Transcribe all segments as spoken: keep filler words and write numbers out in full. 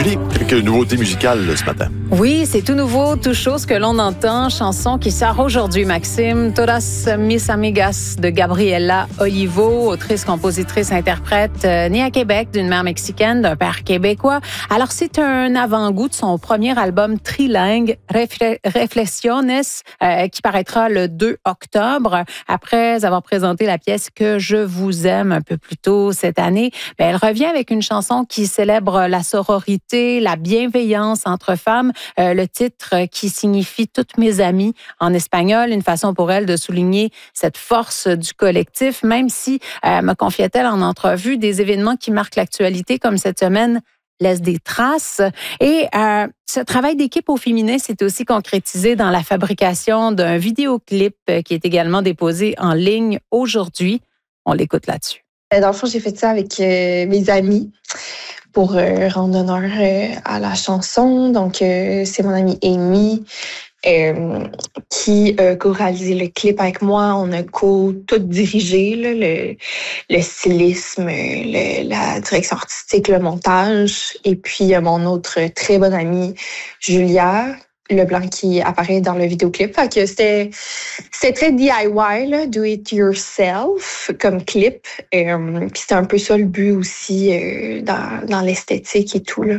Julie, quelques nouveautés musicales là, ce matin. Oui, c'est tout nouveau, tout chaud ce que l'on entend. Chanson qui sort aujourd'hui, Maxime. Todas mis amigas de Gabriela Olivo, autrice, compositrice, interprète, euh, née à Québec, d'une mère mexicaine, d'un père québécois. Alors, c'est un avant-goût de son premier album trilingue, Refle- Reflexiones, euh, qui paraîtra le deux octobre. Après avoir présenté la pièce Que je vous aime un peu plus tôt cette année, bien, elle revient avec une chanson qui célèbre la sororité, la bienveillance entre femmes. Euh, le titre qui signifie « Toutes mes amies » en espagnol, une façon pour elle de souligner cette force du collectif, même si, euh, me confiait-elle en entrevue, des événements qui marquent l'actualité comme cette semaine laissent des traces. Et euh, ce travail d'équipe au féminin s'est aussi concrétisé dans la fabrication d'un vidéoclip qui est également déposé en ligne aujourd'hui. On l'écoute là-dessus. Dans le fond, j'ai fait ça avec euh, mes amis pour euh, rendre honneur euh, à la chanson. Donc, euh, c'est mon amie Amy euh, qui a co-réalisé le clip avec moi. On a co-tout dirigé, là, le, le stylisme, le, la direction artistique, le montage. Et puis, il y a mon autre très bonne amie, Julia Leblanc, qui apparaît dans le vidéoclip. Fait que c'était, c'était très D I Y, là, do it yourself, comme clip. Euh, puis c'était un peu ça le but aussi euh, dans, dans l'esthétique et tout, là.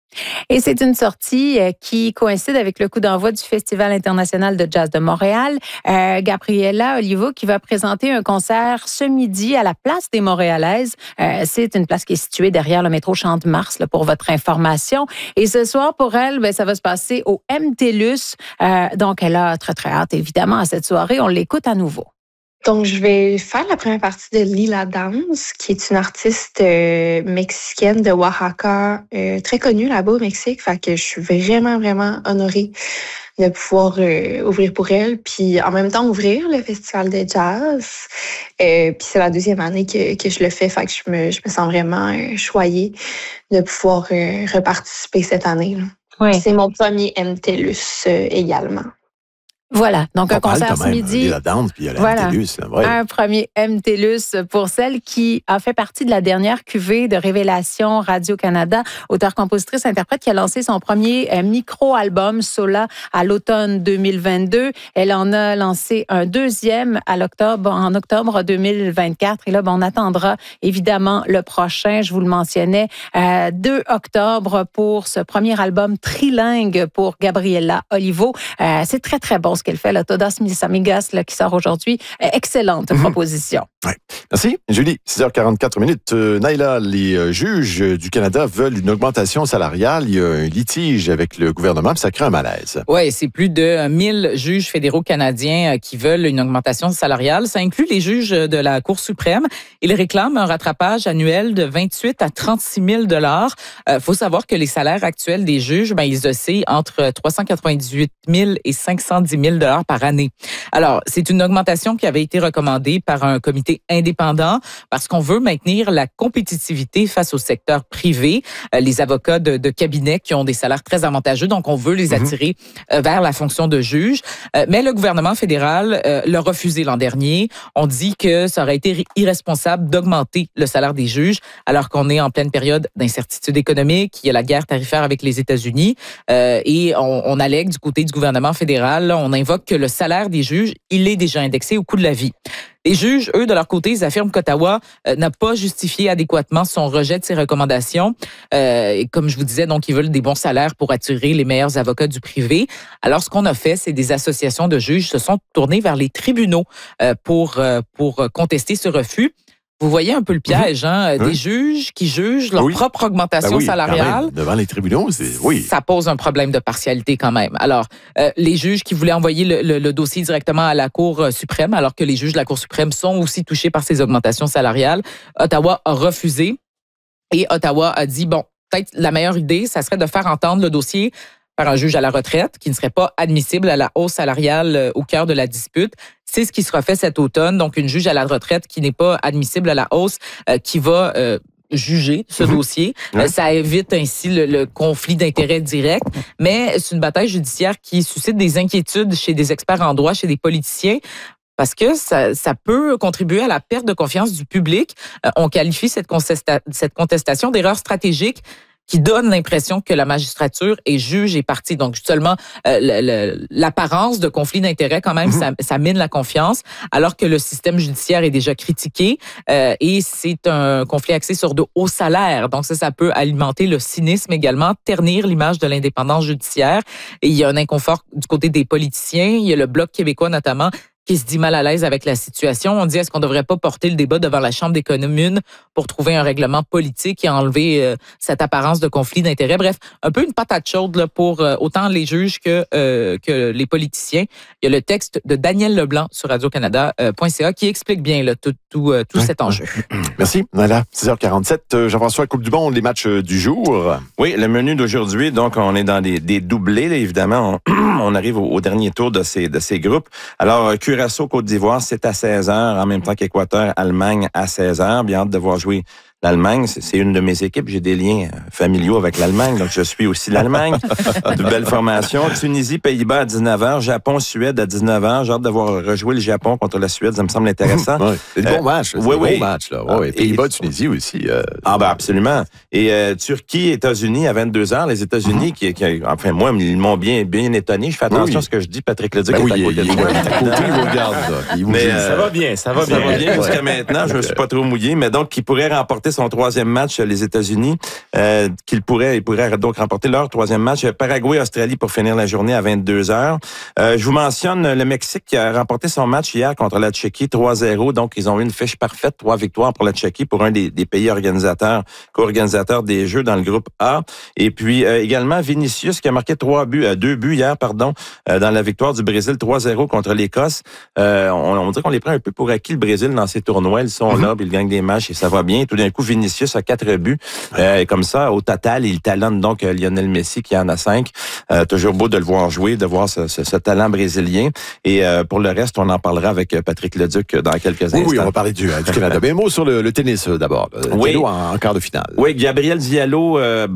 Et c'est une sortie qui coïncide avec le coup d'envoi du Festival international de jazz de Montréal. Euh, Gabriela Olivo qui va présenter un concert ce midi à la Place des Montréalaises. Euh, c'est une place qui est située derrière le métro Champ-de-Mars, là, pour votre information. Et ce soir, pour elle, ben, ça va se passer au M T L U S. Euh, donc, elle a très, très hâte, évidemment, à cette soirée. On l'écoute à nouveau. Donc, je vais faire la première partie de Lila Dance, qui est une artiste euh, mexicaine de Oaxaca, euh, très connue là-bas au Mexique. Fait que je suis vraiment, vraiment honorée de pouvoir euh, ouvrir pour elle, puis en même temps ouvrir le festival de jazz. Euh, puis c'est la deuxième année que, que je le fais, fait que je me, je me sens vraiment euh, choyée de pouvoir euh, reparticiper cette année, là. Oui. C'est mon premier M T L U S euh, également. Voilà, donc On un concert ce midi. La danse, puis il y a la Voilà. M T L U S, ouais. Un premier M T L U S pour celle qui a fait partie de la dernière cuvée de Révélation Radio-Canada, auteure-compositrice-interprète qui a lancé son premier micro-album Sola à l'automne deux mille vingt-deux. Elle en a lancé un deuxième à l'octobre, en octobre deux mille vingt-quatre. Et là, ben, on attendra évidemment le prochain, je vous le mentionnais, euh, deux octobre pour ce premier album trilingue pour Gabriela Olivo. Euh, c'est très, très bon ce qu'elle fait, la Todas mis amigas, là, qui sort aujourd'hui. Excellente mm-hmm. proposition. Ouais. Merci, Julie. six heures quarante-quatre minutes. Euh, Naïla, les euh, juges du Canada veulent une augmentation salariale. Il y a un litige avec le gouvernement, puis ça crée un malaise. Oui, c'est plus de mille juges fédéraux canadiens qui veulent une augmentation salariale. Ça inclut les juges de la Cour suprême. Ils réclament un rattrapage annuel de vingt-huit à trente-six mille dollars. Il faut savoir que les salaires actuels des juges, ben, ils oscillent entre trois cent quatre-vingt-dix-huit mille et cinq cent dix mille dollars par année. Alors, c'est une augmentation qui avait été recommandée par un comité indépendant parce qu'on veut maintenir la compétitivité face au secteur privé. Euh, les avocats de, de cabinet qui ont des salaires très avantageux, donc on veut les attirer mm-hmm. euh, vers la fonction de juge. Euh, mais le gouvernement fédéral euh, l'a refusé l'an dernier. On dit que ça aurait été irresponsable d'augmenter le salaire des juges alors qu'on est en pleine période d'incertitude économique. Il y a la guerre tarifaire avec les États-Unis euh, et on, on allègue du côté du gouvernement fédéral, là, on invoque que le salaire des juges, il est déjà indexé au coût de la vie. Les juges, eux, de leur côté, ils affirment qu'Ottawa euh, n'a pas justifié adéquatement son rejet de ses recommandations. Euh, et comme je vous disais, donc, ils veulent des bons salaires pour attirer les meilleurs avocats du privé. Alors, ce qu'on a fait, c'est des associations de juges se sont tournées vers les tribunaux euh, pour, euh, pour contester ce refus. Vous voyez un peu le piège, hein? Des oui. juges qui jugent leur oui. propre augmentation ben oui, salariale. Devant les tribunaux, c'est oui. Ça pose un problème de partialité quand même. Alors, euh, les juges qui voulaient envoyer le, le, le dossier directement à la Cour suprême, alors que les juges de la Cour suprême sont aussi touchés par ces augmentations salariales, Ottawa a refusé. Et Ottawa a dit, bon, peut-être la meilleure idée, ça serait de faire entendre le dossier par un juge à la retraite qui ne serait pas admissible à la hausse salariale au cœur de la dispute. C'est ce qui sera fait cet automne. Donc, une juge à la retraite qui n'est pas admissible à la hausse, euh, qui va euh, juger ce mmh. dossier. Ouais. Euh, ça évite ainsi le, le conflit d'intérêts direct. Mais c'est une bataille judiciaire qui suscite des inquiétudes chez des experts en droit, chez des politiciens. Parce que ça, ça peut contribuer à la perte de confiance du public. Euh, on qualifie cette, contesta- cette contestation d'erreur stratégique. qui donne l'impression que la magistrature est juge et partie. Donc, seulement euh, le, le, l'apparence de conflit d'intérêts, quand même, mmh. ça, ça mine la confiance, alors que le système judiciaire est déjà critiqué euh, et c'est un conflit axé sur de hauts salaires. Donc, ça, ça peut alimenter le cynisme également, ternir l'image de l'indépendance judiciaire. Et il y a un inconfort du côté des politiciens. Il y a le Bloc québécois, notamment, qui se dit mal à l'aise avec la situation. On dit, est-ce qu'on ne devrait pas porter le débat devant la Chambre des communes pour trouver un règlement politique et enlever euh, cette apparence de conflit d'intérêts? Bref, un peu une patate chaude là, pour euh, autant les juges que, euh, que les politiciens. Il y a le texte de Daniel Leblanc sur radio canada point c a qui explique bien là, tout, tout, euh, tout ouais. cet enjeu. Merci. Voilà, six heures quarante-sept. Jean-François, Coupe du Monde, les matchs du jour. Oui, le menu d'aujourd'hui, donc on est dans des, des doublés, là, évidemment. On, on arrive au, au dernier tour de ces, de ces groupes. Alors, Curaçao, Côte d'Ivoire, c'est à seize heures, en même temps qu'Équateur, Allemagne à seize heures. Bien hâte de voir jouer l'Allemagne. C'est une de mes équipes. J'ai des liens familiaux avec l'Allemagne, donc je suis aussi l'Allemagne. De belles formations. Tunisie, Pays-Bas à dix-neuf heures. Japon, Suède à dix-neuf heures. J'ai hâte de voir rejouer le Japon contre la Suède. Ça me semble intéressant. Ouais, c'est des bons euh, matchs. C'est oui, des oui. bons matchs. Là. Ouais, Pays-Bas, Tunisie aussi. Euh, ah ben absolument. Et euh, Turquie, États-Unis à vingt-deux heures. Les États-Unis, mm-hmm. qui, qui, enfin moi, ils m'ont bien, bien étonné. Je fais attention oui. à ce que je dis. Patrick Leduc ben est oui, à côté il, de moi. Il est à côté, il vous regarde. Il vous mais, euh, ça va bien, ça va bien. Ça va bien jusqu'à maintenant. Je me suis pas trop mouillé, mais donc, qui pourrait remporter son troisième match, les États-Unis, euh, qu'ils pourraient, ils pourraient donc remporter leur troisième match. Paraguay, Australie pour finir la journée à vingt-deux heures. Euh, je vous mentionne le Mexique qui a remporté son match hier contre la Tchéquie trois zéro. Donc, ils ont eu une fiche parfaite, trois victoires pour la Tchéquie, pour un des, des pays organisateurs, co-organisateurs des Jeux dans le groupe A. Et puis, euh, également, Vinicius qui a marqué trois buts, euh, deux buts hier, pardon, euh, dans la victoire du Brésil trois zéro contre l'Écosse. Euh, on, on dirait qu'on les prend un peu pour acquis, le Brésil, dans ces tournois. Ils sont mm-hmm. là, puis ils gagnent des matchs et ça va bien. Tout d'un coup, Vinicius a quatre buts. Euh, comme ça, au total, il talonne donc euh, Lionel Messi qui en a cinq. Euh, toujours beau de le voir jouer, de voir ce, ce, ce talent brésilien. Et euh, pour le reste, on en parlera avec Patrick Leduc dans quelques oui, instants. Oui, on va parler du, du Canada. Mais un mot sur le, le tennis d'abord. Oui. Diallo en, en quart de finale. Oui, Gabriel Diallo... Euh,